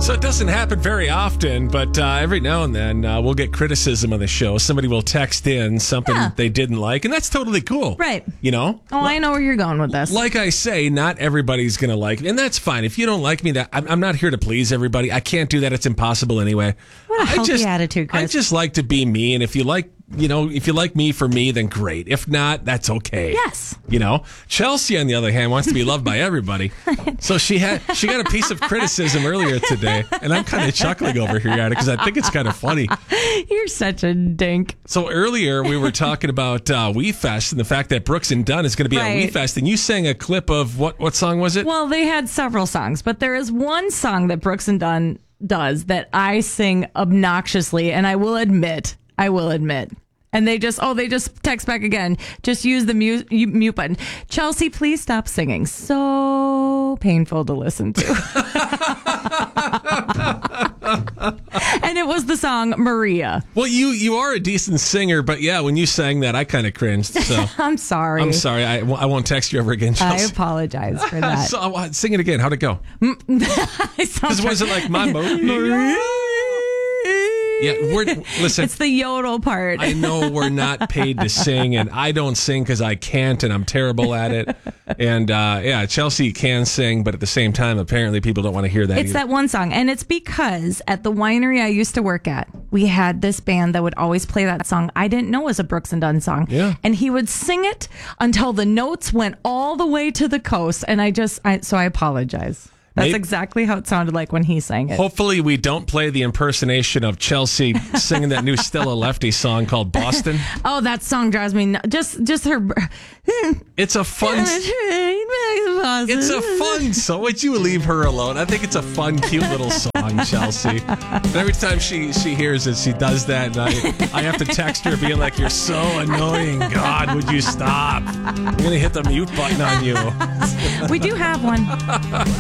So it doesn't happen very often, but every now and then we'll get criticism on the show. Somebody will text in something they didn't like, and that's totally cool. Right. You know? Oh, I know where you're going with this. Like I say, not everybody's going to like me, and that's fine. If you don't like me, I'm not here to please everybody. I can't do that. It's impossible anyway. What a healthy attitude, Chris. I just like to be me, and if you like me for me, then great. If not, that's okay. Yes. You know, Chelsea, on the other hand, wants to be loved by everybody. So she got a piece of criticism earlier today, and I'm kind of chuckling over here at it because I think it's kind of funny. You're such a dink. So earlier we were talking about We Fest and the fact that Brooks and Dunn is going to be at We Fest, and you sang a clip of what song was it? Well, they had several songs, but there is one song that Brooks and Dunn does that I sing obnoxiously, and I will admit. And they just text back again. Just use the mute button. Chelsea, please stop singing. So painful to listen to. And it was the song Maria. Well, you are a decent singer, but yeah, when you sang that, I kind of cringed. So I'm sorry. I won't text you ever again, Chelsea. I apologize for that. So, sing it again. How'd it go? Because was it like my Maria? Yeah, listen. It's the yodel part. I know we're not paid to sing, and I don't sing because I can't, and I'm terrible at it. And Chelsea can sing, but at the same time, apparently people don't want to hear that. It's that one song, and it's because at the winery I used to work at, we had this band that would always play that song. I didn't know it was a Brooks and Dunn song. Yeah. And he would sing it until the notes went all the way to the coast, and so I apologize. That's exactly how it sounded like when he sang it. Hopefully we don't play the impersonation of Chelsea singing that new Stella Lefty song called Boston. Oh, that song drives me nuts. Just her. It's a fun song. Would you leave her alone? I think it's a fun, cute little song, Chelsea. And every time she hears it, she does that, and I have to text her being like, "You're so annoying. God, would you stop? I'm going to hit the mute button on you." We do have one.